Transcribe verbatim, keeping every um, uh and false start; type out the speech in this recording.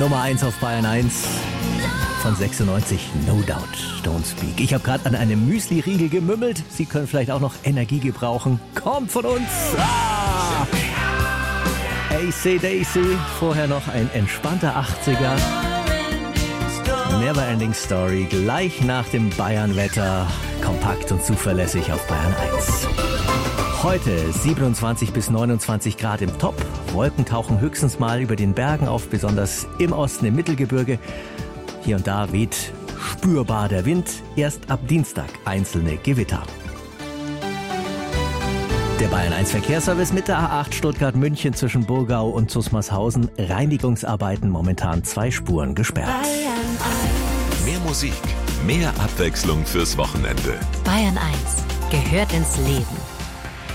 Nummer eins auf Bayern eins von sechsundneunzig, No Doubt, Don't Speak. Ich habe gerade an einem Müsli-Riegel gemümmelt. Sie können vielleicht auch noch Energie gebrauchen. Kommt von uns! Ah! A C Daisy, vorher noch ein entspannter achtziger. Neverending Story, gleich nach dem Bayern-Wetter. Kompakt und zuverlässig auf Bayern eins. Heute siebenundzwanzig bis neunundzwanzig Grad im Top. Wolken tauchen höchstens mal über den Bergen auf, besonders im Osten, im Mittelgebirge. Hier und da weht spürbar der Wind. Erst ab Dienstag einzelne Gewitter. Der Bayern eins Verkehrsservice mit der A acht Stuttgart-München zwischen Burgau und Zusmarshausen. Reinigungsarbeiten, momentan zwei Spuren gesperrt. Bayern eins. Mehr Musik, mehr Abwechslung fürs Wochenende. Bayern eins gehört ins Leben.